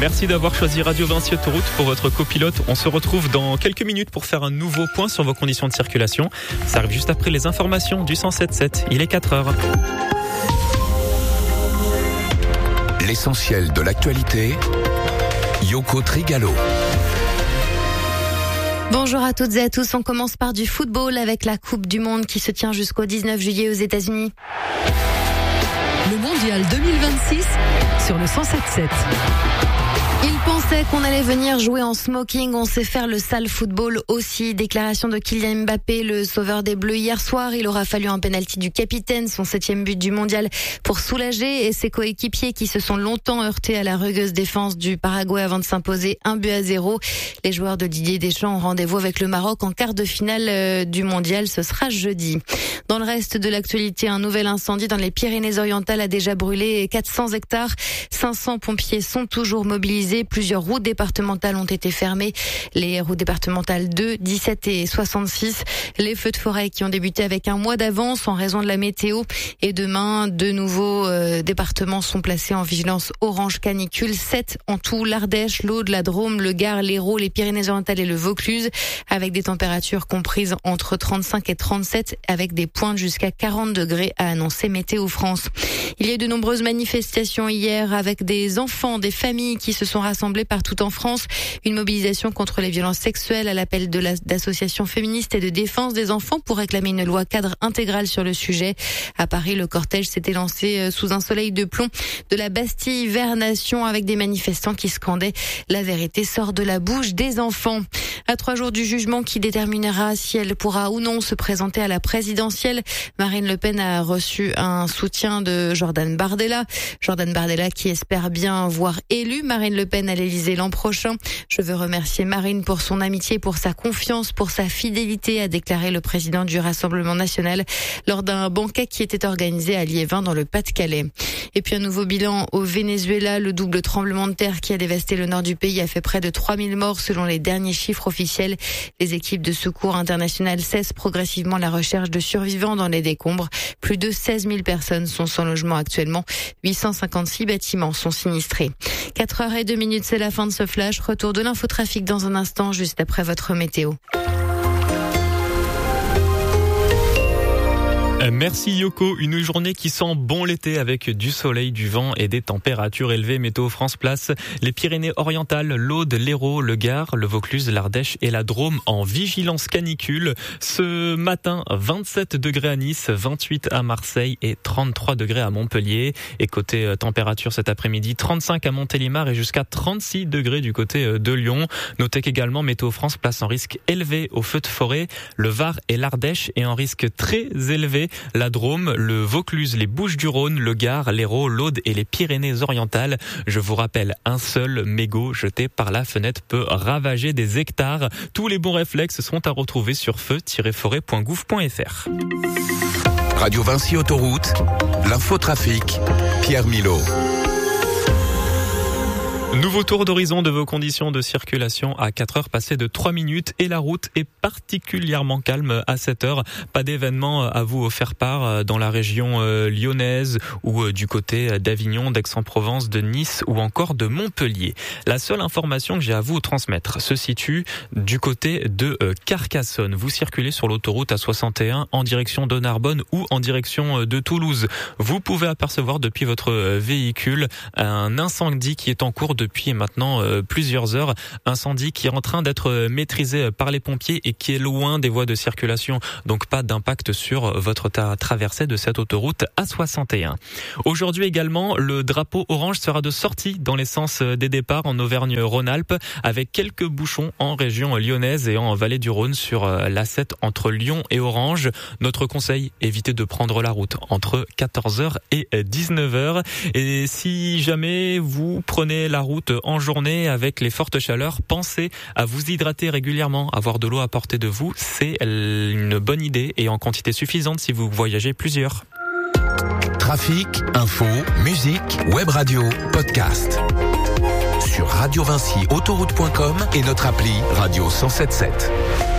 Merci d'avoir choisi Radio Vinci Autoroute pour votre copilote. On se retrouve dans quelques minutes pour faire un nouveau point sur vos conditions de circulation. Ça arrive juste après les informations du 107.7. Il est 4h. L'essentiel de l'actualité, Yoko Trigalo. Bonjour à toutes et à tous, on commence par du football avec la Coupe du Monde qui se tient jusqu'au 19 juillet aux États-Unis. Le Mondial 2026 sur le 107.7. Il pensait qu'on allait venir jouer en smoking, on sait faire le sale football aussi. Déclaration de Kylian Mbappé, le sauveur des Bleus hier soir. Il aura fallu un penalty du capitaine, son 7e but du mondial, pour soulager et ses coéquipiers qui se sont longtemps heurtés à la rugueuse défense du Paraguay avant de s'imposer 1-0. Les joueurs de Didier Deschamps ont rendez-vous avec le Maroc en quart de finale du mondial. Ce sera jeudi. Dans le reste de l'actualité, un nouvel incendie dans les Pyrénées-Orientales a déjà brûlé 400 hectares. 500 pompiers sont toujours mobilisés. Plusieurs routes départementales ont été fermées. Les routes départementales 2, 17 et 66. Les feux de forêt qui ont débuté avec un mois d'avance en raison de la météo. Et demain, de nouveaux départements sont placés en vigilance orange canicule. 7 en tout, l'Ardèche, l'Aude, la Drôme, le Gard, l'Hérault, les Pyrénées-Orientales et le Vaucluse. Avec des températures comprises entre 35 et 37 avec des pointes jusqu'à 40 degrés a annoncé Météo France. Il y a eu de nombreuses manifestations hier avec des enfants, des familles qui se sont rassemblés partout en France. Une mobilisation contre les violences sexuelles à l'appel d'associations féministes et de défense des enfants pour réclamer une loi cadre intégrale sur le sujet. À Paris, le cortège s'était lancé sous un soleil de plomb de la Bastille vers Nation avec des manifestants qui scandaient « La vérité sort de la bouche des enfants ». À 3 jours du jugement qui déterminera si elle pourra ou non se présenter à la présidentielle, Marine Le Pen a reçu un soutien de Jordan Bardella. Jordan Bardella qui espère bien voir élue Marine Le Pen à l'Élysée l'an prochain. Je veux remercier Marine pour son amitié, pour sa confiance, pour sa fidélité, a déclaré le président du Rassemblement national lors d'un banquet qui était organisé à Liévin dans le Pas-de-Calais. Et puis un nouveau bilan au Venezuela. Le double tremblement de terre qui a dévasté le nord du pays a fait près de 3000 morts selon les derniers chiffres officiels. Les équipes de secours internationales cessent progressivement la recherche de survivants dans les décombres. Plus de 16 000 personnes sont sans logement actuellement. 856 bâtiments sont sinistrés. 4h02, c'est la fin de ce flash. Retour de l'infotrafic dans un instant, juste après votre météo. Merci Yoko, une journée qui sent bon l'été avec du soleil, du vent et des températures élevées. Météo France place les Pyrénées-Orientales, l'Aude, l'Hérault, le Gard, le Vaucluse, l'Ardèche et la Drôme en vigilance canicule. Ce matin, 27 degrés à Nice, 28 à Marseille et 33 degrés à Montpellier. Et côté température cet après-midi, 35 à Montélimar et jusqu'à 36 degrés du côté de Lyon. Notez qu'également Météo France place en risque élevé aux feux de forêt le Var et l'Ardèche et en risque très élevé la Drôme, le Vaucluse, les Bouches-du-Rhône, le Gard, l'Hérault, l'Aude et les Pyrénées-Orientales. Je vous rappelle, un seul mégot jeté par la fenêtre peut ravager des hectares. Tous les bons réflexes sont à retrouver sur feu-forêt.gouv.fr. Radio Vinci Autoroute, l'infotrafic, Pierre Milot. Nouveau tour d'horizon de vos conditions de circulation à 4h passées de 3 minutes et la route est particulièrement calme à 7h. Pas d'événement à vous faire part dans la région lyonnaise ou du côté d'Avignon, d'Aix-en-Provence, de Nice ou encore de Montpellier. La seule information que j'ai à vous transmettre se situe du côté de Carcassonne. Vous circulez sur l'autoroute A61 en direction de Narbonne ou en direction de Toulouse. Vous pouvez apercevoir depuis votre véhicule un incendie qui est en cours depuis maintenant plusieurs heures. Incendie qui est en train d'être maîtrisé par les pompiers et qui est loin des voies de circulation. Donc pas d'impact sur votre traversée de cette autoroute A61. Aujourd'hui également, le drapeau orange sera de sortie dans les sens des départs en Auvergne-Rhône-Alpes avec quelques bouchons en région lyonnaise et en vallée du Rhône sur l'A7 entre Lyon et Orange. Notre conseil, évitez de prendre la route entre 14h et 19h. Et si jamais vous prenez la route en journée avec les fortes chaleurs, pensez à vous hydrater régulièrement. Avoir de l'eau à portée de vous, c'est une bonne idée et en quantité suffisante si vous voyagez plusieurs. Trafic, info, musique, web radio, podcast. Sur radiovinciautoroute.com et notre appli Radio 107.7.